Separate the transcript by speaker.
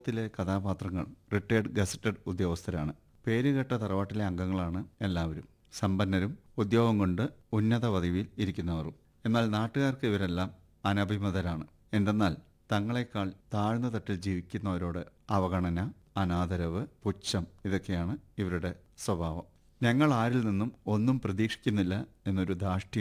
Speaker 1: ത്തിലെ കഥാപാത്രങ്ങൾ retired gazetted ഉദ്യോഗസ്ഥരാണ്. പേരുകേട്ട തറവാട്ടിലെ അംഗങ്ങളാണ് എല്ലാവരും. സമ്പന്നരും ഉദ്യോഗം കൊണ്ട് ഉന്നത പദവിയിൽ ഇരിക്കുന്നവരും. എന്നാൽ നാട്ടുകാർക്ക് ഇവരെല്ലാം അനഭിമതരാണ്. എന്തെന്നാൽ തങ്ങളെക്കാൾ താഴ്ന്ന തട്ടിൽ ജീവിക്കുന്നവരോട് അവഗണന, അനാദരവ്, പുച്ഛം ഇതൊക്കെയാണ് ഇവരുടെ സ്വഭാവം. ഞങ്ങൾ ആരിൽ നിന്നും ഒന്നും പ്രതീക്ഷിക്കുന്നില്ല എന്നൊരു ധാർഷ്ട്യം